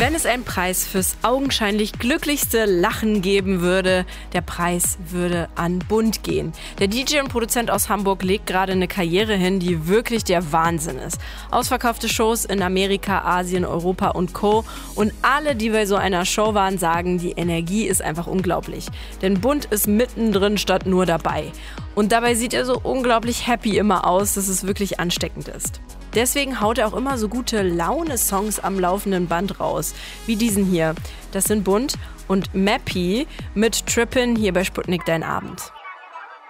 Wenn es einen Preis fürs augenscheinlich glücklichste Lachen geben würde, der Preis würde an Bund gehen. Der DJ und Produzent aus Hamburg legt gerade eine Karriere hin, die wirklich der Wahnsinn ist. Ausverkaufte Shows in Amerika, Asien, Europa und Co. Und alle, die bei so einer Show waren, sagen, die Energie ist einfach unglaublich. Denn Bund ist mittendrin statt nur dabei. Und dabei sieht er so unglaublich happy immer aus, dass es wirklich ansteckend ist. Deswegen haut er auch immer so gute Laune-Songs am laufenden Band raus, wie diesen hier. Das sind Bund und Mappy mit Trippin' hier bei Sputnik Dein Abend.